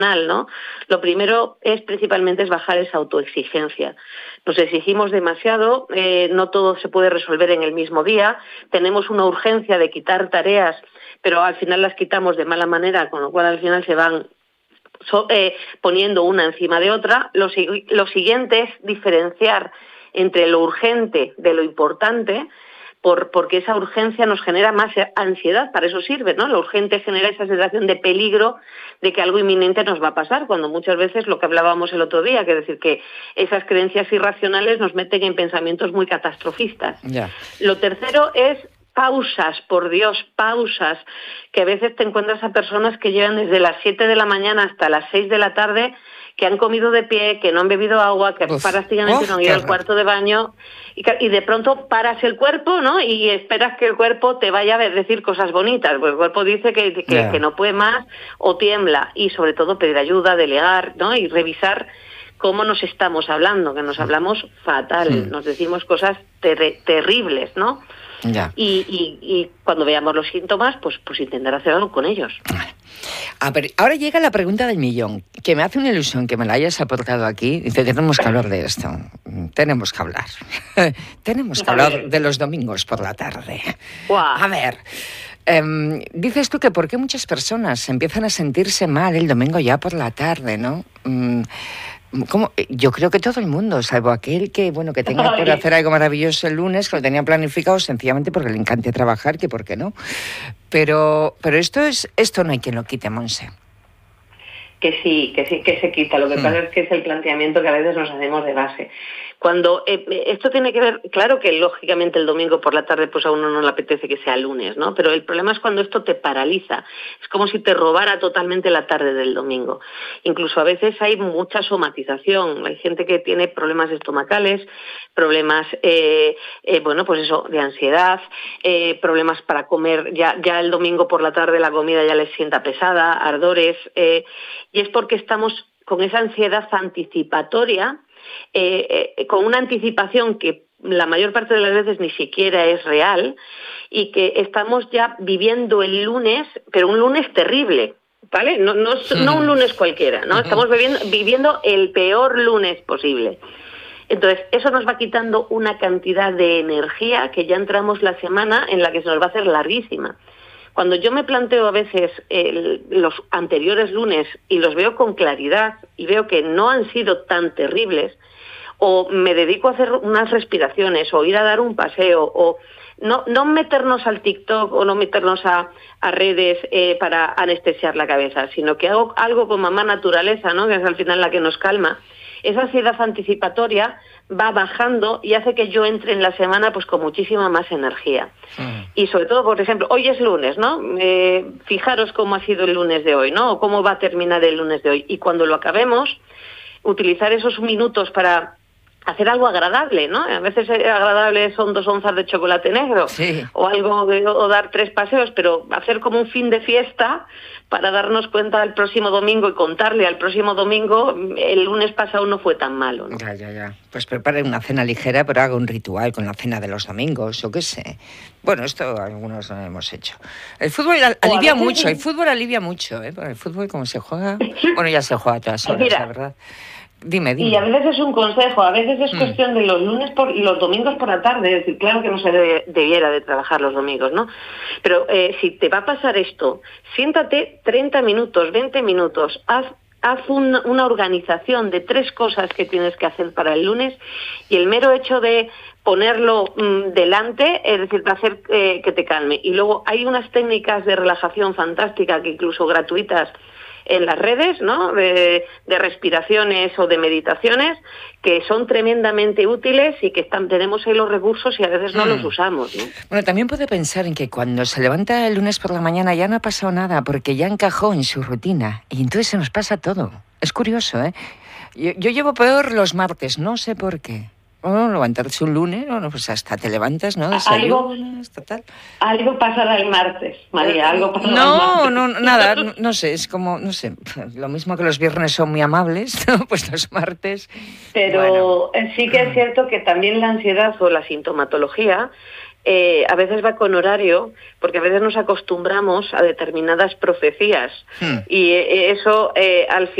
¿no? Lo primero principalmente es bajar esa autoexigencia. Nos exigimos demasiado, no todo se puede resolver en el mismo día, tenemos una urgencia de quitar tareas, pero al final las quitamos de mala manera, con lo cual al final se van poniendo una encima de otra. Lo siguiente es diferenciar entre lo urgente de lo importante, porque esa urgencia nos genera más ansiedad, para eso sirve, ¿no? Lo urgente genera esa sensación de peligro, de que algo inminente nos va a pasar, cuando muchas veces lo que hablábamos el otro día, que es decir, que esas creencias irracionales nos meten en pensamientos muy catastrofistas. Yeah. Lo tercero es pausas, por Dios, pausas, que a veces te encuentras a personas que llevan desde las 7 de la mañana hasta las 6 de la tarde, que han comido de pie, que no han bebido agua, que prácticamente no han ido al cuarto de baño, y de pronto paras el cuerpo, ¿no? Y esperas que el cuerpo te vaya a decir cosas bonitas, porque el cuerpo dice que no puede más o tiembla, y sobre todo pedir ayuda, delegar, ¿no? Y revisar cómo nos estamos hablando, que nos hablamos fatal, nos decimos cosas terribles, ¿no? Ya. Y cuando veamos los síntomas, pues intentar hacer algo con ellos. Pero ahora llega la pregunta del millón, que me hace una ilusión que me la hayas aportado aquí. Dice, tenemos que hablar de esto. Tenemos que hablar. Tenemos que hablar de los domingos por la tarde. Wow. A ver, dices tú que por qué muchas personas empiezan a sentirse mal el domingo ya por la tarde, ¿no? ¿Cómo? Yo creo que todo el mundo, salvo aquel que tenga por hacer algo maravilloso el lunes, que lo tenía planificado sencillamente porque le encante trabajar, que por qué no. Pero esto no hay quien lo quite, Montse. Que sí, que se quita. Lo que pasa es que es el planteamiento que a veces nos hacemos de base. Cuando esto tiene que ver, claro que lógicamente el domingo por la tarde pues a uno no le apetece que sea lunes, ¿no? Pero el problema es cuando esto te paraliza. Es como si te robara totalmente la tarde del domingo. Incluso a veces hay mucha somatización. Hay gente que tiene problemas estomacales, problemas, de ansiedad, problemas para comer. Ya el domingo por la tarde la comida ya les sienta pesada, ardores, y es porque estamos con esa ansiedad anticipatoria, con una anticipación que la mayor parte de las veces ni siquiera es real, y que estamos ya viviendo el lunes, pero un lunes terrible, ¿vale? No un lunes cualquiera, ¿no? Estamos viviendo el peor lunes posible. Entonces, eso nos va quitando una cantidad de energía que ya entramos la semana en la que se nos va a hacer larguísima. Cuando yo me planteo a veces los anteriores lunes y los veo con claridad y veo que no han sido tan terribles, o me dedico a hacer unas respiraciones o ir a dar un paseo, o no meternos al TikTok o no meternos a redes para anestesiar la cabeza, sino que hago algo con mamá naturaleza, ¿no? Que es al final la que nos calma. Esa ansiedad anticipatoria va bajando y hace que yo entre en la semana pues con muchísima más energía. Y sobre todo, por ejemplo, hoy es lunes, ¿no? Fijaros cómo ha sido el lunes de hoy, ¿no? O cómo va a terminar el lunes de hoy. Y cuando lo acabemos, utilizar esos minutos para hacer algo agradable, ¿no? A veces agradable son 2 onzas de chocolate negro, sí, o dar 3 paseos, pero hacer como un fin de fiesta para darnos cuenta el próximo domingo y contarle al próximo domingo, el lunes pasado no fue tan malo, ¿no? Ya. Pues prepare una cena ligera, pero haga un ritual con la cena de los domingos, o qué sé. Bueno, esto algunos lo hemos hecho. El fútbol alivia mucho, ¿eh? Porque el fútbol, como se juega, bueno, ya se juega a todas horas, la verdad. Dime. Y a veces es un consejo, a veces es cuestión de los domingos por la tarde, es decir, claro que no se debiera de trabajar los domingos, ¿no? Pero si te va a pasar esto, siéntate 30 minutos, 20 minutos, haz una organización de 3 cosas que tienes que hacer para el lunes, y el mero hecho de ponerlo delante, es decir, va a hacer que te calme. Y luego hay unas técnicas de relajación fantásticas, que incluso gratuitas, en las redes, ¿no? De respiraciones o de meditaciones, que son tremendamente útiles y que tenemos ahí los recursos y a veces no los usamos, ¿no? Bueno, también puede pensar en que cuando se levanta el lunes por la mañana ya no ha pasado nada, porque ya encajó en su rutina, y entonces se nos pasa todo. Es curioso, ¿eh? Yo llevo peor los martes, no sé por qué. Bueno, levantarse un lunes, pues hasta te levantas, ¿no? Desayunas, total. Algo pasará el martes, María, algo pasará el martes. No, nada, no sé, es como, no sé, lo mismo que los viernes son muy amables, ¿no? Pues los martes... Pero sí que es cierto que también la ansiedad o la sintomatología a veces va con horario, porque a veces nos acostumbramos a determinadas profecías y eso al